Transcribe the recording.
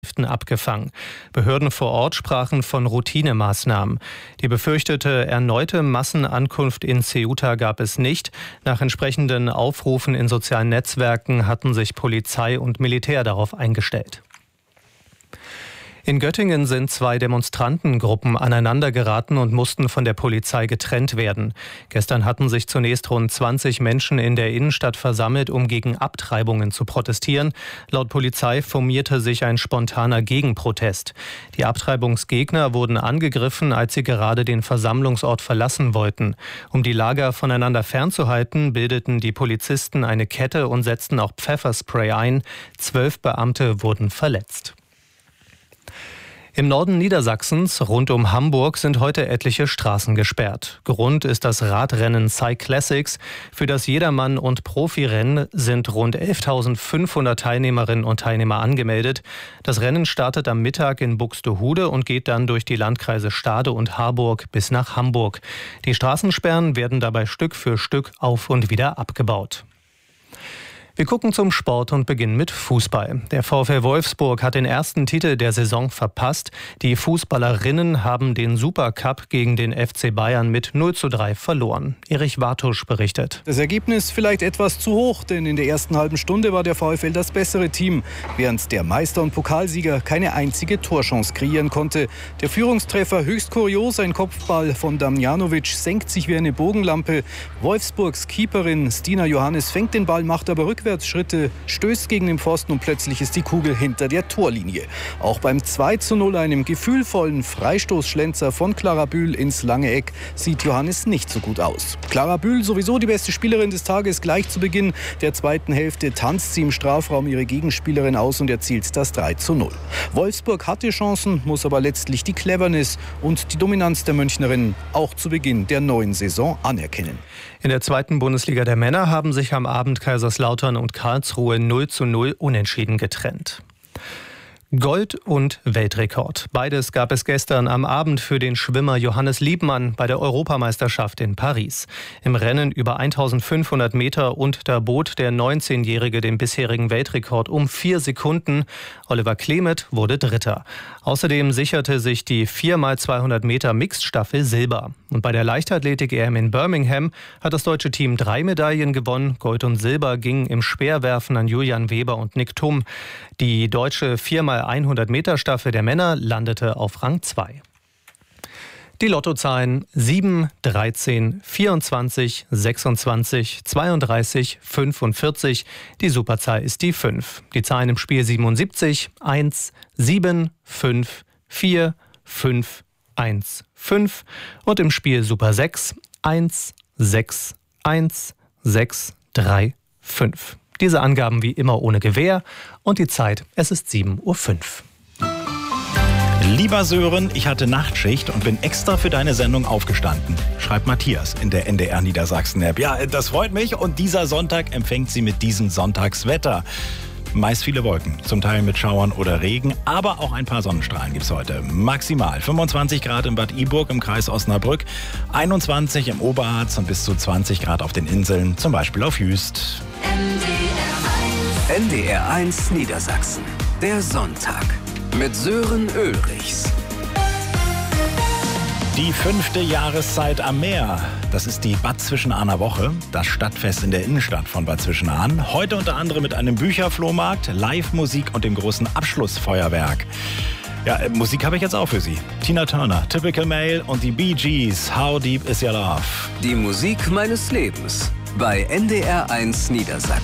abgefangen. Behörden vor Ort sprachen von Routinemaßnahmen. Die befürchtete erneute Massenankunft in Ceuta gab es nicht. Nach entsprechenden Aufrufen in sozialen Netzwerken hatten sich Polizei und Militär darauf eingestellt. In Göttingen sind zwei Demonstrantengruppen aneinandergeraten und mussten von der Polizei getrennt werden. Gestern hatten sich zunächst rund 20 Menschen in der Innenstadt versammelt, um gegen Abtreibungen zu protestieren. Laut Polizei formierte sich ein spontaner Gegenprotest. Die Abtreibungsgegner wurden angegriffen, als sie gerade den Versammlungsort verlassen wollten. Um die Lager voneinander fernzuhalten, bildeten die Polizisten eine Kette und setzten auch Pfefferspray ein. 12 Beamte wurden verletzt. Im Norden Niedersachsens, rund um Hamburg, sind heute etliche Straßen gesperrt. Grund ist das Radrennen Cyclassics. Für das Jedermann- und Profirennen sind rund 11.500 Teilnehmerinnen und Teilnehmer angemeldet. Das Rennen startet am Mittag in Buxtehude und geht dann durch die Landkreise Stade und Harburg bis nach Hamburg. Die Straßensperren werden dabei Stück für Stück auf und wieder abgebaut. Wir gucken zum Sport und beginnen mit Fußball. Der VfL Wolfsburg hat den ersten Titel der Saison verpasst. Die Fußballerinnen haben den Supercup gegen den FC Bayern mit 0:3 verloren. Erich Wartusch berichtet. Das Ergebnis vielleicht etwas zu hoch, denn in der ersten halben Stunde war der VfL das bessere Team, während der Meister und Pokalsieger keine einzige Torchance kreieren konnte. Der Führungstreffer höchst kurios, ein Kopfball von Damjanovic senkt sich wie eine Bogenlampe. Wolfsburgs Keeperin Stina Johannes fängt den Ball, macht aber Rückwärtsschritte, stößt gegen den Pfosten und plötzlich ist die Kugel hinter der Torlinie. Auch beim 2:0, einem gefühlvollen Freistoßschlenzer von Clara Bühl ins lange Eck, sieht Johannes nicht so gut aus. Clara Bühl, sowieso die beste Spielerin des Tages, gleich zu Beginn der zweiten Hälfte tanzt sie im Strafraum ihre Gegenspielerin aus und erzielt das 3:0. Wolfsburg hatte Chancen, muss aber letztlich die Cleverness und die Dominanz der Münchnerinnen auch zu Beginn der neuen Saison anerkennen. In der zweiten Bundesliga der Männer haben sich am Abend Kaiserslautern und Karlsruhe 0:0 unentschieden getrennt. Gold und Weltrekord. Beides gab es gestern am Abend für den Schwimmer Johannes Liebmann bei der Europameisterschaft in Paris. Im Rennen über 1500 Meter unterbot der 19-Jährige den bisherigen Weltrekord um 4 Sekunden. Oliver Klemet wurde Dritter. Außerdem sicherte sich die 4x200 Meter Mixed-Staffel Silber. Und bei der Leichtathletik-EM in Birmingham hat das deutsche Team 3 Medaillen gewonnen. Gold und Silber gingen im Speerwerfen an Julian Weber und Nick Thum. Die deutsche 4x100 Meter Staffel der Männer landete auf Rang 2. Die Lottozahlen 7, 13, 24, 26, 32, 45. Die Superzahl ist die 5. Die Zahlen im Spiel 77, 1, 7, 5, 4, 5, 1, 5. Und im Spiel Super 6, 1, 6, 1, 6, 3, 5. Diese Angaben wie immer ohne Gewähr und die Zeit, es ist 7:05 Uhr. Lieber Sören, ich hatte Nachtschicht und bin extra für deine Sendung aufgestanden, schreibt Matthias in der NDR Niedersachsen-App. Ja, das freut mich und dieser Sonntag empfängt sie mit diesem Sonntagswetter. Meist viele Wolken, zum Teil mit Schauern oder Regen, aber auch ein paar Sonnenstrahlen gibt's heute. Maximal 25 Grad in Bad Iburg im Kreis Osnabrück, 21 im Oberharz und bis zu 20 Grad auf den Inseln, zum Beispiel auf Jüst. NDR 1 Niedersachsen, der Sonntag mit Sören Ulrichs. Die 5. Jahreszeit am Meer. Das ist die Bad Zwischenahner Woche, das Stadtfest in der Innenstadt von Bad Zwischenahn. Heute unter anderem mit einem Bücherflohmarkt, Live-Musik und dem großen Abschlussfeuerwerk. Ja, Musik habe ich jetzt auch für Sie. Tina Turner, Typical Male und die Bee Gees, How Deep Is Your Love? Die Musik meines Lebens bei NDR 1 Niedersachsen.